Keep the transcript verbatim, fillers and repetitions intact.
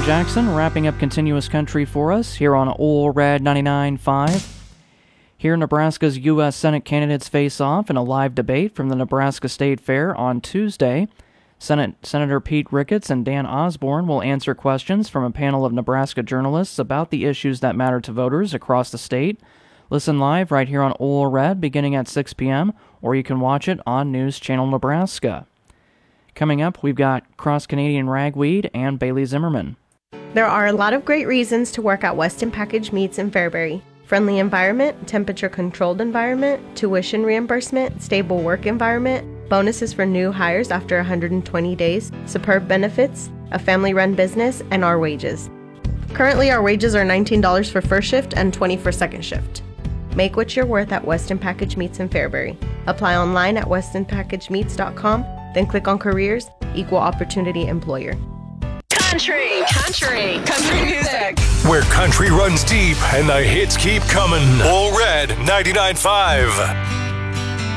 Jackson, wrapping up continuous country for us here on Ole Red ninety-nine point five. Here, Nebraska's U S Senate candidates face off in a live debate from the Nebraska State Fair on Tuesday. Senate Senator Pete Ricketts and Dan Osborne will answer questions from a panel of Nebraska journalists about the issues that matter to voters across the state. Listen live right here on Ole Red beginning at six p.m., or you can watch it on News Channel Nebraska. Coming up, we've got Cross Canadian Ragweed and Bailey Zimmerman. There are a lot of great reasons to work at Weston Package Meats in Fairbury. Friendly environment, temperature-controlled environment, tuition reimbursement, stable work environment, bonuses for new hires after one hundred twenty days, superb benefits, a family-run business, and our wages. Currently, our wages are nineteen dollars for first shift and twenty dollars for second shift. Make what you're worth at Weston Package Meats in Fairbury. Apply online at weston package meats dot com, then click on Careers, Equal Opportunity Employer. Country, country, country music. Where country runs deep and the hits keep coming. Ole Red ninety-nine point five.